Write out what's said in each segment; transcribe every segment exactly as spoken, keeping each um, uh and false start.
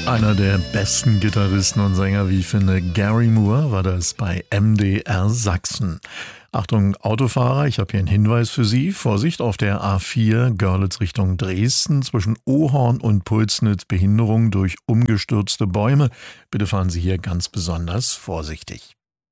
Einer der besten Gitarristen und Sänger, wie ich finde, Gary Moore, war das bei M D R Sachsen. Achtung, Autofahrer, ich habe hier einen Hinweis für Sie. Vorsicht auf der A vier, Görlitz Richtung Dresden, zwischen Ohorn und Pulsnitz Behinderung durch umgestürzte Bäume. Bitte fahren Sie hier ganz besonders vorsichtig.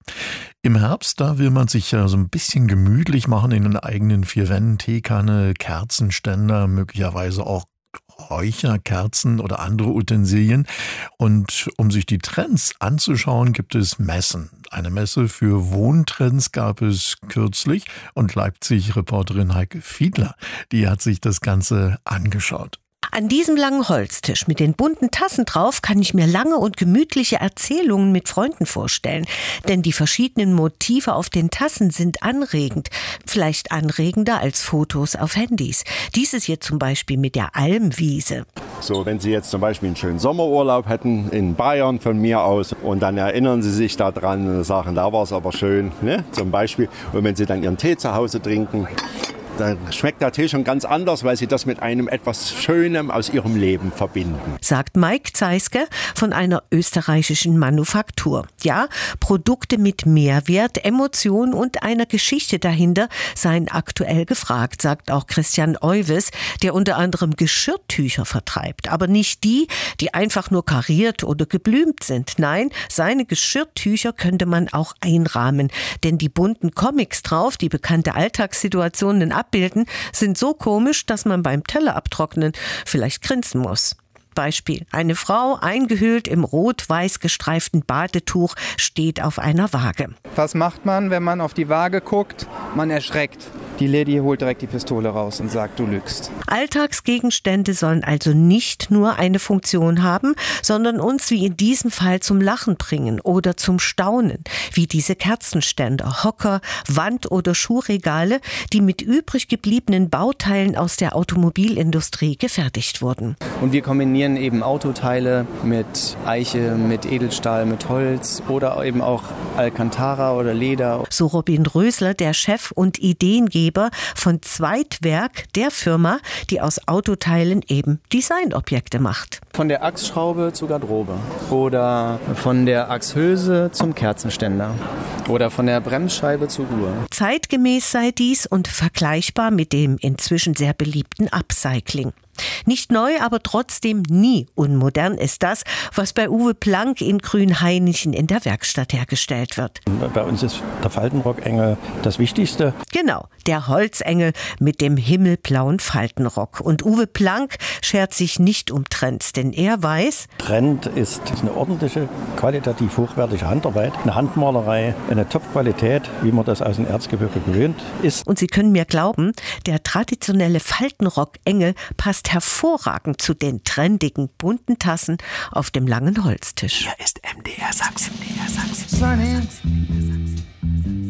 Im Herbst, da will man sich ja so ein bisschen gemütlich machen in den eigenen vier Wänden. Teekanne, Kerzenständer, möglicherweise auch Räucherkerzen oder andere Utensilien. Und um sich die Trends anzuschauen, gibt es Messen. Eine Messe für Wohntrends gab es kürzlich und Leipzig-Reporterin Heike Fiedler, die hat sich das Ganze angeschaut. An diesem langen Holztisch mit den bunten Tassen drauf kann ich mir lange und gemütliche Erzählungen mit Freunden vorstellen. Denn die verschiedenen Motive auf den Tassen sind anregend. Vielleicht anregender als Fotos auf Handys. Dieses hier zum Beispiel mit der Almwiese. So, wenn Sie jetzt zum Beispiel einen schönen Sommerurlaub hätten in Bayern von mir aus und dann erinnern Sie sich daran und sagen, da war es aber schön, ne? Zum Beispiel. Und wenn Sie dann Ihren Tee zu Hause trinken, dann schmeckt der Tee schon ganz anders, weil Sie das mit einem etwas Schönem aus Ihrem Leben verbinden. Sagt Mike Zeiske von einer österreichischen Manufaktur. Ja, Produkte mit Mehrwert, Emotion und einer Geschichte dahinter seien aktuell gefragt, sagt auch Christian Euwes, der unter anderem Geschirrtücher vertreibt. Aber nicht die, die einfach nur kariert oder geblümt sind. Nein, seine Geschirrtücher könnte man auch einrahmen. Denn die bunten Comics drauf, die bekannte Alltagssituationen abbilden, sind so komisch, dass man beim Teller abtrocknen vielleicht grinsen muss. Beispiel: Eine Frau, eingehüllt im rot-weiß gestreiften Badetuch, steht auf einer Waage. Was macht man, wenn man auf die Waage guckt? Man erschreckt. Die Lady holt direkt die Pistole raus und sagt, du lügst. Alltagsgegenstände sollen also nicht nur eine Funktion haben, sondern uns wie in diesem Fall zum Lachen bringen oder zum Staunen, wie diese Kerzenständer, Hocker, Wand- oder Schuhregale, die mit übrig gebliebenen Bauteilen aus der Automobilindustrie gefertigt wurden. Und wir kombinieren eben Autoteile mit Eiche, mit Edelstahl, mit Holz oder eben auch Alcantara oder Leder. So Robin Rösler, der Chef und Ideengeber von Zweitwerk, der Firma, die aus Autoteilen eben Designobjekte macht. Von der Achsschraube zur Garderobe oder von der Achshülse zum Kerzenständer oder von der Bremsscheibe zur Uhr. Zeitgemäß sei dies und vergleichbar mit dem inzwischen sehr beliebten Upcycling. Nicht neu, aber trotzdem nie unmodern ist das, was bei Uwe Plank in Grünhainichen in der Werkstatt hergestellt wird. Bei uns ist der Faltenrockengel das Wichtigste. Genau, der Holzengel mit dem himmelblauen Faltenrock. Und Uwe Plank schert sich nicht um Trends, denn er weiß, Trend ist eine ordentliche, qualitativ hochwertige Handarbeit, eine Handmalerei, eine Top-Qualität, wie man das aus dem Erzgebirge gewöhnt ist. Und Sie können mir glauben, der traditionelle Faltenrockengel passt hervorragend zu den trendigen bunten Tassen auf dem langen Holztisch. Hier ist M D R Sachsen. M D R Sachsen.